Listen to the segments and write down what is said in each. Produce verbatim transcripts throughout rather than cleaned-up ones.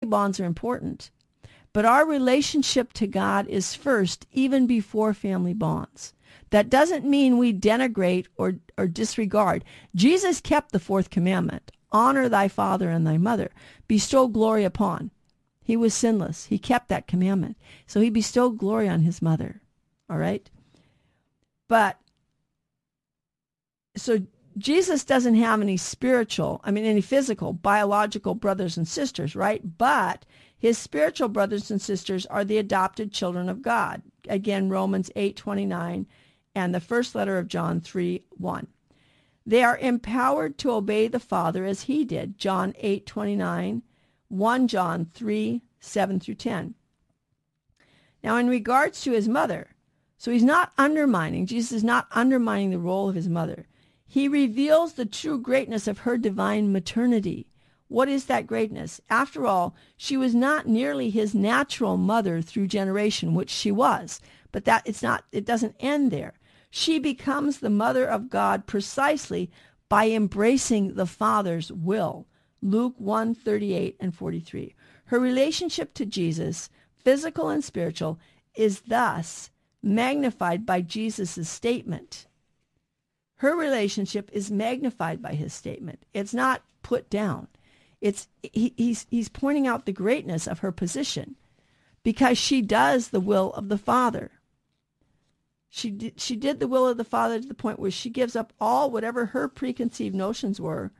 bonds are important, but our relationship to God is first, even before family bonds. That doesn't mean we denigrate or, or disregard. Jesus kept the fourth commandment, honor thy father and thy mother, bestow glory upon. He was sinless. He kept that commandment. So he bestowed glory on his mother. All right? But, so Jesus doesn't have any spiritual, I mean, any physical, biological brothers and sisters, right? But his spiritual brothers and sisters are the adopted children of God. Again, Romans eight twenty-nine and the first letter of John three one. They are empowered to obey the Father as he did. John eight twenty-nine, First John three seven through ten. Now, in regards to his mother, so he's not undermining, Jesus is not undermining the role of his mother. He reveals the true greatness of her divine maternity. What is that greatness? After all, she was not nearly his natural mother through generation, which she was. But that it's not, it doesn't end there. She becomes the mother of God precisely by embracing the Father's will. Luke one thirty-eight and forty-three. Her relationship to Jesus, physical and spiritual, is thus magnified by Jesus' statement. Her relationship is magnified by his statement. It's not put down. It's he, he's he's pointing out the greatness of her position because she does the will of the Father. She did, she did the will of the Father to the point where she gives up all whatever her preconceived notions were.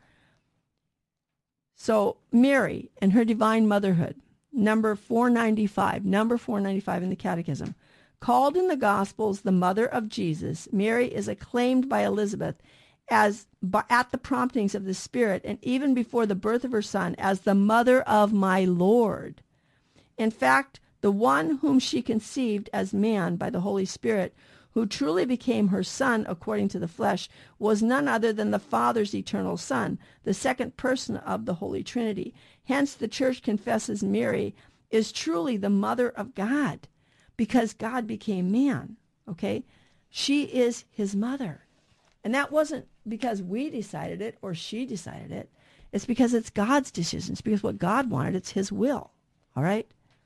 So Mary and her divine motherhood, number four ninety-five, number four ninety-five in the Catechism. Called in the Gospels the mother of Jesus, Mary is acclaimed by Elizabeth as at the promptings of the Spirit and even before the birth of her son as the mother of my Lord. In fact, the one whom she conceived as man by the Holy Spirit, who truly became her son according to the flesh, was none other than the Father's eternal Son, the second person of the Holy Trinity. Hence, the Church confesses Mary is truly the mother of God, because God became man, okay? She is his mother. And that wasn't because we decided it or she decided it. It's because it's God's decision. It's because what God wanted, it's his will, all right?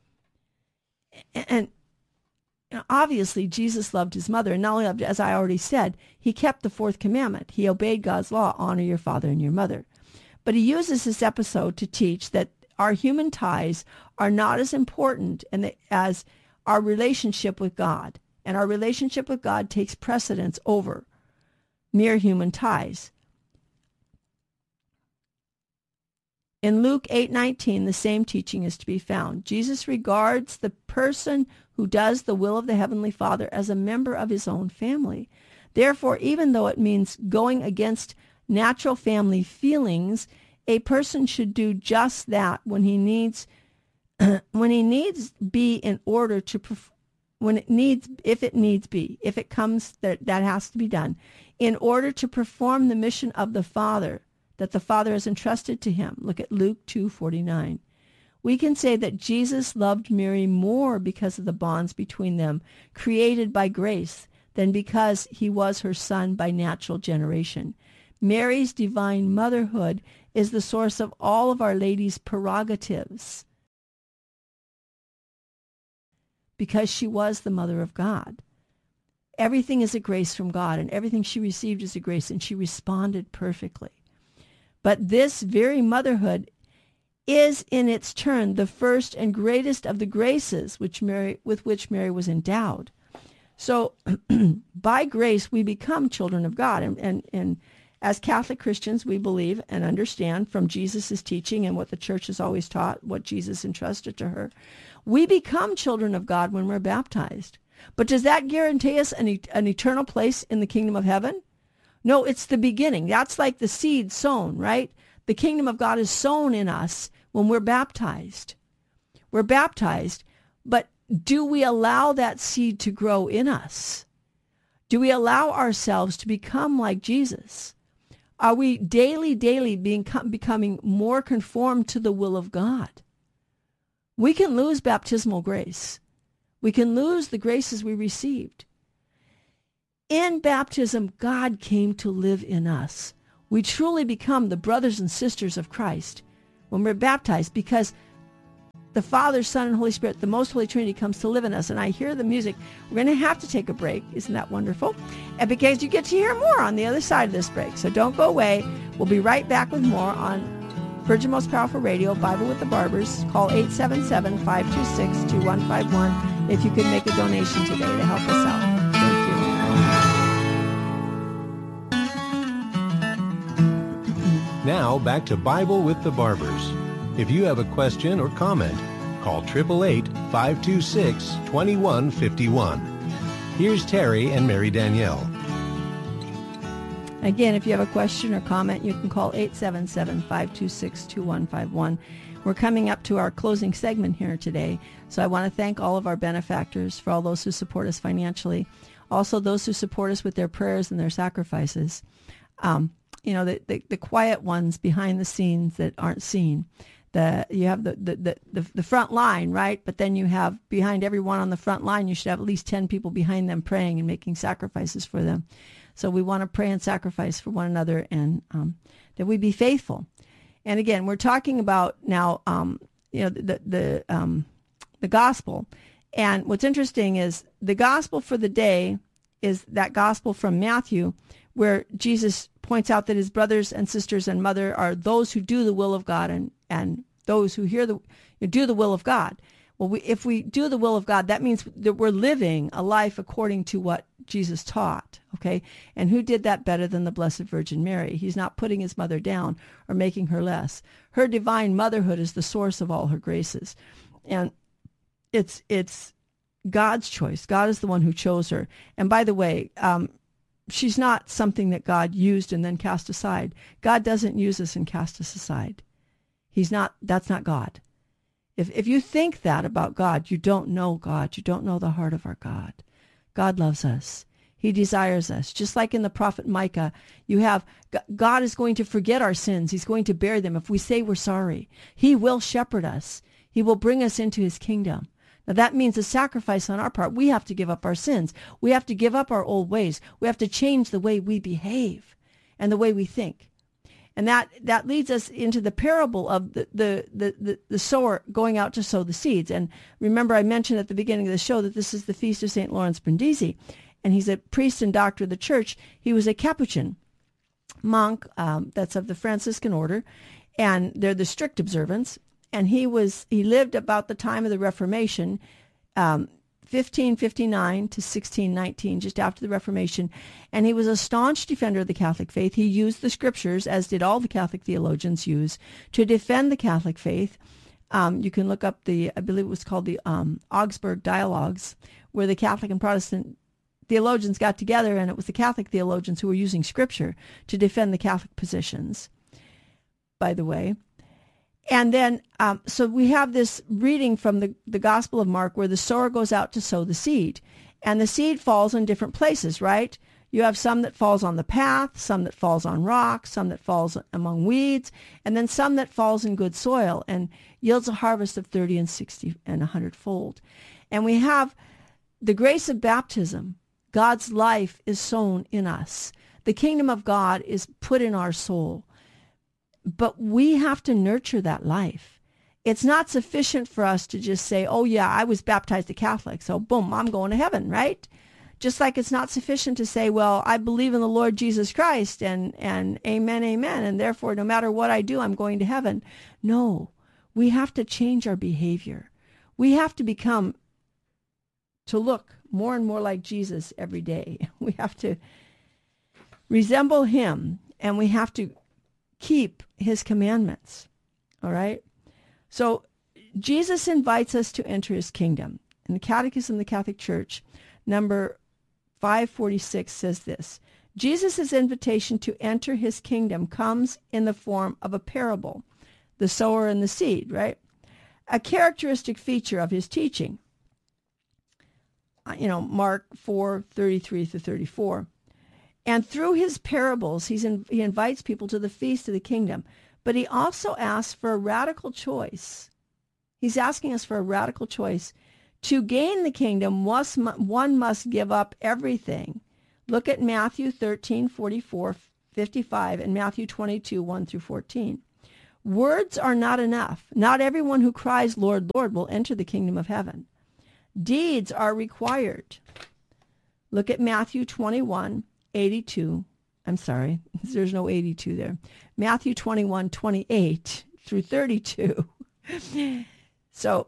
And you know, obviously, Jesus loved his mother, and not only loved, as I already said, he kept the fourth commandment. He obeyed God's law, honor your father and your mother. But he uses this episode to teach that our human ties are not as important and as our relationship with God. And our relationship with God takes precedence over mere human ties. In Luke eight nineteen, the same teaching is to be found. Jesus regards the person who does the will of the Heavenly Father as a member of his own family. Therefore, even though it means going against natural family feelings, a person should do just that when he needs when he needs be in order to perf- when it needs if it needs be if it comes that that has to be done in order to perform the mission of the Father that the Father has entrusted to him. Look at Luke two forty-nine. We can say that Jesus loved Mary more because of the bonds between them created by grace than because he was her son by natural generation. Mary's divine motherhood is the source of all of Our Lady's prerogatives because she was the mother of God. Everything is a grace from God, and everything she received is a grace, and she responded perfectly. But this very motherhood is in its turn the first and greatest of the graces which Mary, with which Mary was endowed. So by grace we become children of God. And, and, and as Catholic Christians, we believe and understand from Jesus' teaching and what the church has always taught, what Jesus entrusted to her, we become children of God when we're baptized. But does that guarantee us an, an eternal place in the kingdom of heaven? No, it's the beginning. That's like the seed sown, right? The kingdom of God is sown in us when we're baptized. We're baptized, but do we allow that seed to grow in us? Do we allow ourselves to become like Jesus? Are we daily, daily being, becoming more conformed to the will of God? We can lose baptismal grace. We can lose the graces we received. In baptism, God came to live in us. We truly become the brothers and sisters of Christ when we're baptized because the Father, Son, and Holy Spirit, the Most Holy Trinity, comes to live in us. And I hear the music. We're going to have to take a break. Isn't that wonderful? And because you get to hear more on the other side of this break. So don't go away. We'll be right back with more on Virgin Most Powerful Radio, Bible with the Barbers. Call eight seven seven, five two six, two one five one if you could make a donation today to help us out. Now, back to Bible with the Barbers. If you have a question or comment, call eight eight eight, five two six, two one five one. Here's Terry and Mary Danielle. Again, if you have a question or comment, you can call eight seven seven, five two six, two one five one. We're coming up to our closing segment here today, so I want to thank all of our benefactors for all those who support us financially, also those who support us with their prayers and their sacrifices. Um, you know, the, the, the quiet ones behind the scenes that aren't seen. The, you have the, the, the, the, the front line, right? But then you have behind everyone on the front line, you should have at least ten people behind them praying and making sacrifices for them. So we want to pray and sacrifice for one another, and um, that we be faithful. And again, we're talking about now, um, you know, the the um, the gospel. And what's interesting is the gospel for the day is that gospel from Matthew, where Jesus points out that his brothers and sisters and mother are those who do the will of God, and, and those who hear the do the will of God. Well, we, if we do the will of God, that means that we're living a life according to what Jesus taught, okay? And who did that better than the Blessed Virgin Mary? He's not putting his mother down or making her less. Her divine motherhood is the source of all her graces. And it's it's God's choice. God is the one who chose her. And by the way, um, she's not something that God used and then cast aside. God doesn't use us and cast us aside. He's not, that's not God. If if you think that about God, you don't know God. You don't know the heart of our God. God loves us. He desires us. Just like in the prophet Micah, you have, God is going to forget our sins. He's going to bear them if we say we're sorry. He will shepherd us. He will bring us into his kingdom. Now that means a sacrifice on our part. We have to give up our sins. We have to give up our old ways. We have to change the way we behave and the way we think. And that, that leads us into the parable of the, the, the, the, the sower going out to sow the seeds. And remember, I mentioned at the beginning of the show that this is the feast of Saint Lawrence Brindisi, and he's a priest and doctor of the church. He was a Capuchin monk, um, that's of the Franciscan order, and they're the strict observance. And he was he lived about the time of the Reformation, um, fifteen fifty-nine to sixteen nineteen, just after the Reformation. And he was a staunch defender of the Catholic faith. He used the scriptures, as did all the Catholic theologians use, to defend the Catholic faith. Um, you can look up the, I believe it was called the um, Augsburg Dialogues, where the Catholic and Protestant theologians got together, and it was the Catholic theologians who were using scripture to defend the Catholic positions, by the way. And then, um, so we have this reading from the, the Gospel of Mark where the sower goes out to sow the seed. And the seed falls in different places, right? You have some that falls on the path, some that falls on rocks, some that falls among weeds, and then some that falls in good soil and yields a harvest of thirty and sixty and a hundredfold. And we have the grace of baptism. God's life is sown in us. The kingdom of God is put in our soul. But we have to nurture that life. It's not sufficient for us to just say, oh yeah, I was baptized a Catholic, so boom, I'm going to heaven, right? Just like it's not sufficient to say, well, I believe in the Lord Jesus Christ and, and amen, amen, and therefore no matter what I do, I'm going to heaven. No, we have to change our behavior. We have to become, to look more and more like Jesus every day. We have to resemble him, and we have to keep his commandments. All right? So Jesus invites us to enter his kingdom. And the Catechism of the Catholic Church, number five forty-six, says this: Jesus' invitation to enter his kingdom comes in the form of a parable, the sower and the seed, right? A characteristic feature of his teaching. You know, Mark four thirty-three through thirty-four. And through his parables, he's in, he invites people to the feast of the kingdom. But he also asks for a radical choice. He's asking us for a radical choice. To gain the kingdom, one must give up everything. Look at Matthew thirteen, forty-four, fifty-five, and Matthew twenty-two, one through fourteen. Words are not enough. Not everyone who cries, Lord, Lord, will enter the kingdom of heaven. Deeds are required. Look at Matthew twenty-one, eighty-two. I'm sorry, there's no eighty-two there. Matthew twenty-one, twenty-eight through thirty-two. So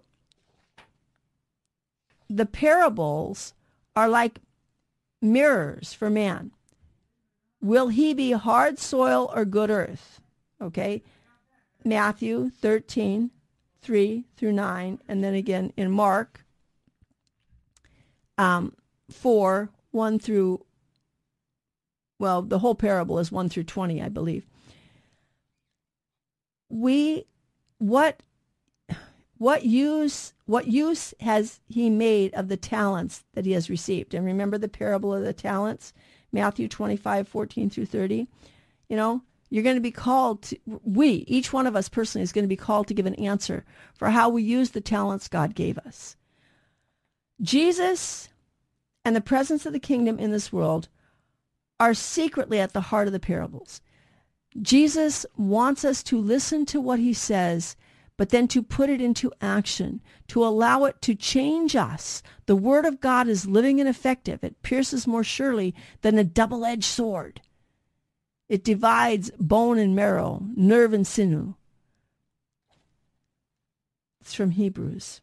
the parables are like mirrors for man. Will he be hard soil or good earth? Okay. Matthew thirteen, three through nine, and then again in Mark um, four, one through, well, the whole parable is one through twenty, I believe. We, what, what use, what use has he made of the talents that he has received? And remember the parable of the talents, Matthew twenty-five, fourteen through thirty. You know, you're going to be called to, we, each one of us personally is going to be called to give an answer for how we use the talents God gave us. Jesus and the presence of the kingdom in this world are secretly at the heart of the parables. Jesus wants us to listen to what he says, but then to put it into action, to allow it to change us. The word of God is living and effective. It pierces more surely than a double-edged sword. It divides bone and marrow, nerve and sinew. It's from Hebrews.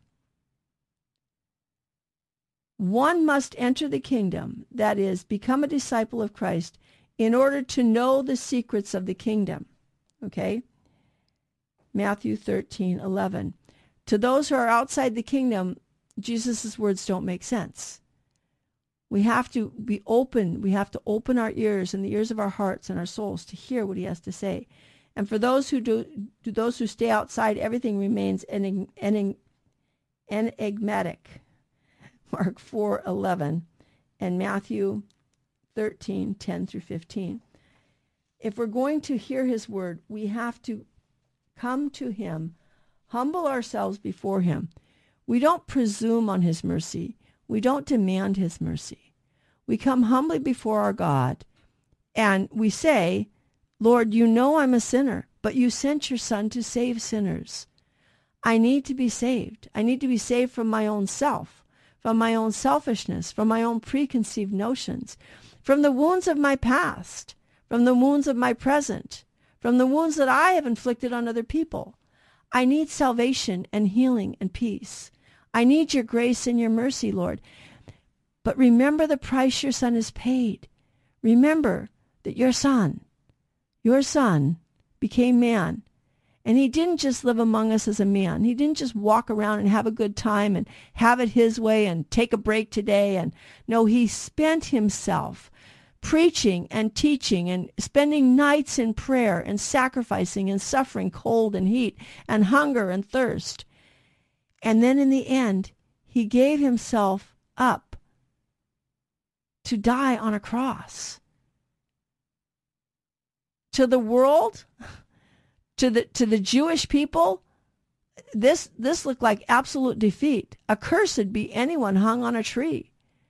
One must enter the kingdom, that is, become a disciple of Christ, in order to know the secrets of the kingdom. Okay? Matthew thirteen, eleven. To those who are outside the kingdom, Jesus' words don't make sense. We have to be open. We have to open our ears and the ears of our hearts and our souls to hear what he has to say. And for those who do, to those who stay outside, everything remains enig- enig- enigmatic. Mark four, eleven and Matthew thirteen, ten through fifteen. If we're going to hear his word, we have to come to him, humble ourselves before him. We don't presume on his mercy. We don't demand his mercy. We come humbly before our God and we say, Lord, you know I'm a sinner, but you sent your son to save sinners. I need to be saved. I need to be saved from my own self, from my own selfishness, from my own preconceived notions, from the wounds of my past, from the wounds of my present, from the wounds that I have inflicted on other people. I need salvation and healing and peace. I need your grace and your mercy, Lord. But remember the price your son has paid. Remember that your son, your son became man. And he didn't just live among us as a man. He didn't just walk around and have a good time and have it his way and take a break today. And no, he spent himself preaching and teaching and spending nights in prayer and sacrificing and suffering cold and heat and hunger and thirst. And then in the end, he gave himself up to die on a cross. To the world, to the to the Jewish people, this this looked like absolute defeat. Accursed be anyone hung on a tree.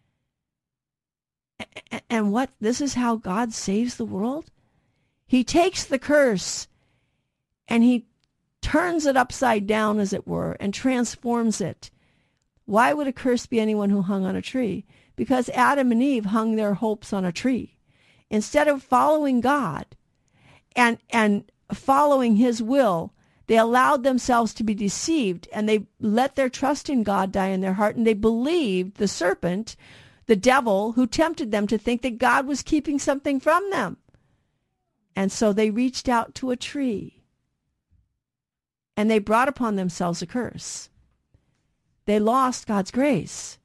And what? This is how God saves the world? He takes the curse and he turns it upside down, as it were, and transforms it. Why would a curse be anyone who hung on a tree? Because Adam and Eve hung their hopes on a tree. Instead of following God and and following his will, they allowed themselves to be deceived, and they let their trust in God die in their heart, and they believed the serpent, the devil, who tempted them to think that God was keeping something from them. And so they reached out to a tree, and they brought upon themselves a curse. They lost God's grace.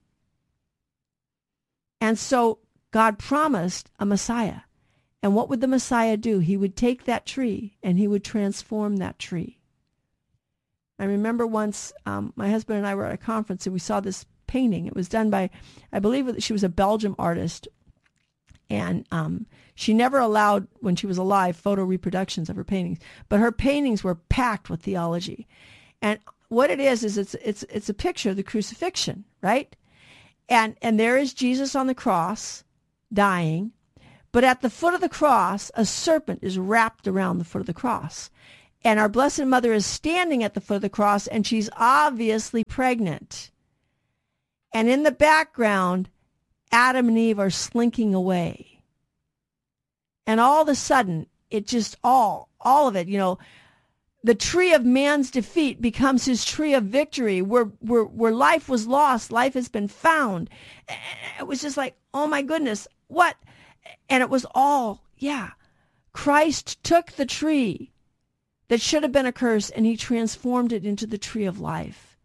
And so God promised a Messiah. And what would the Messiah do? He would take that tree and he would transform that tree. I remember once um, my husband and I were at a conference and we saw this painting. It was done by, I believe she was a Belgian artist. And um, she never allowed, when she was alive, photo reproductions of her paintings. But her paintings were packed with theology. And what it is, is it's it's it's a picture of the crucifixion, right? And and there is Jesus on the cross, dying. But at the foot of the cross, a serpent is wrapped around the foot of the cross. And our Blessed Mother is standing at the foot of the cross, and she's obviously pregnant. And in the background, Adam and Eve are slinking away. And all of a sudden, it just all, all of it, you know, the tree of man's defeat becomes his tree of victory. Where, where, where life was lost, life has been found. It was just like, oh my goodness, what? And it was all, yeah, Christ took the tree that should have been a curse, and he transformed it into the tree of life.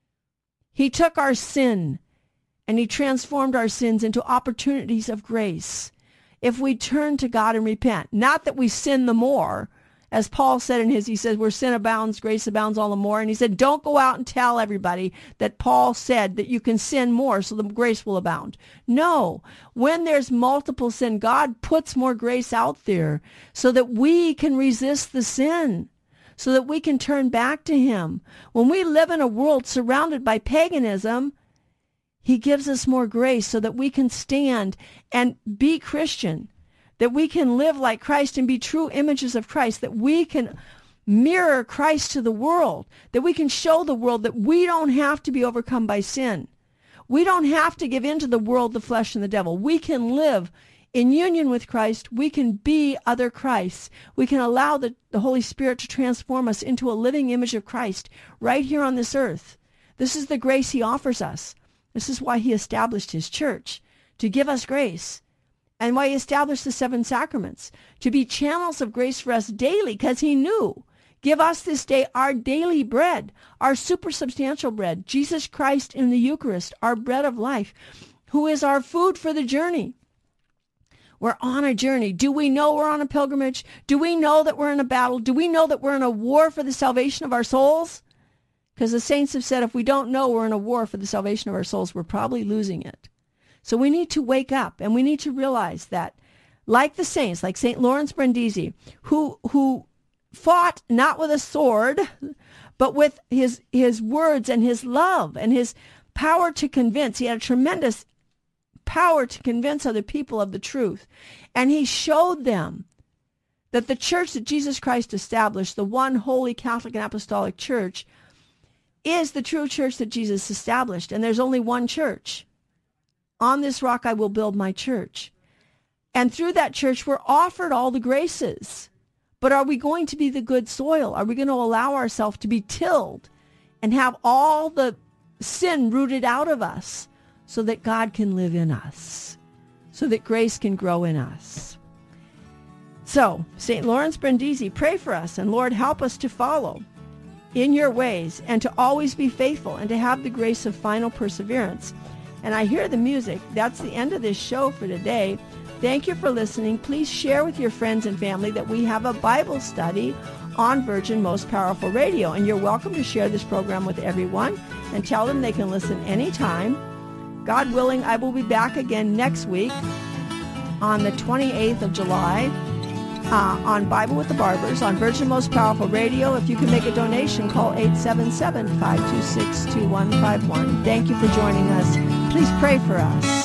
He took our sin, and he transformed our sins into opportunities of grace. If we turn to God and repent, not that we sin the more, as Paul said in his, he says, where sin abounds, grace abounds all the more. And he said, don't go out and tell everybody that Paul said that you can sin more so the grace will abound. No, when there's multiple sin, God puts more grace out there so that we can resist the sin, so that we can turn back to him. When we live in a world surrounded by paganism, he gives us more grace so that we can stand and be Christian, that we can live like Christ and be true images of Christ, that we can mirror Christ to the world, that we can show the world that we don't have to be overcome by sin. We don't have to give in to the world, the flesh, and the devil. We can live in union with Christ. We can be other Christs. We can allow the, the Holy Spirit to transform us into a living image of Christ right here on this earth. This is the grace he offers us. This is why he established his church, to give us grace. And why he established the seven sacraments, to be channels of grace for us daily, because he knew, give us this day our daily bread, our supersubstantial bread, Jesus Christ in the Eucharist, our bread of life, who is our food for the journey. We're on a journey. Do we know we're on a pilgrimage? Do we know that we're in a battle? Do we know that we're in a war for the salvation of our souls? Because the saints have said if we don't know we're in a war for the salvation of our souls, we're probably losing it. So we need to wake up, and we need to realize that, like the saints, like Saint Lawrence Brindisi, who who fought not with a sword, but with his his words and his love and his power to convince. He had a tremendous power to convince other people of the truth. And he showed them that the church that Jesus Christ established, the one holy Catholic and Apostolic Church, is the true church that Jesus established. And there's only one church. On this rock I will build my church. And through that church we're offered all the graces. But are we going to be the good soil? Are we going to allow ourselves to be tilled and have all the sin rooted out of us so that God can live in us, so that grace can grow in us? So, Saint Lawrence Brindisi, pray for us, and Lord, help us to follow in your ways and to always be faithful and to have the grace of final perseverance. And I hear the music. That's the end of this show for today. Thank you for listening. Please share with your friends and family that we have a Bible study on Virgin Most Powerful Radio. And you're welcome to share this program with everyone and tell them they can listen anytime. God willing, I will be back again next week on the twenty-eighth of July uh, on Bible with the Barbers on Virgin Most Powerful Radio. If you can make a donation, call eight seven seven, five two six, two one five one. Thank you for joining us. Please pray for us.